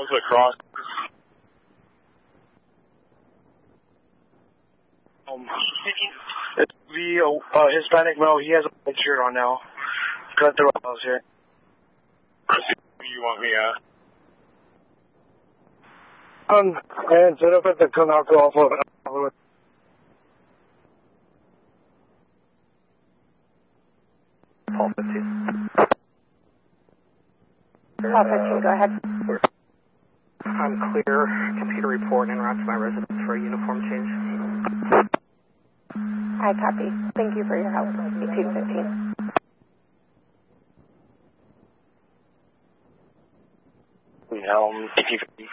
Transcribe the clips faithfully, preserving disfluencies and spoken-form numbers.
was the cross? Um, it's the uh, Hispanic male. He has a white shirt on now. Cut through house here. You want me at? Um, and set up at the Canal off of Paul fifteen. Paul fifteen, go ahead. I'm clear. Computer report en route to my residence for a uniform change. I copy. Thank you for your help. eighteen fifteen. Helm, eighteen fifteen.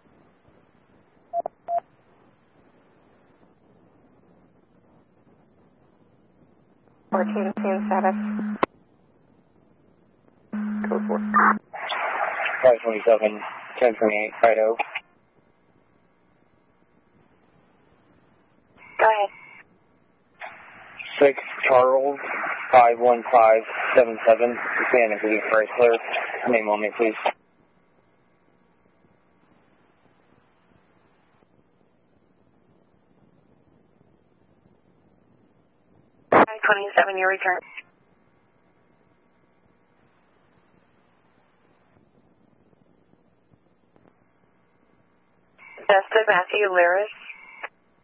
fourteen fifteen status. Code four. five twenty-seven, ten twenty-eight, Idaho. Go ahead. six Charles, five one five seven seven, Santa Cruz, Chrysler. Name on me, please. five twenty-seven, your return. Vesta Matthew Laris.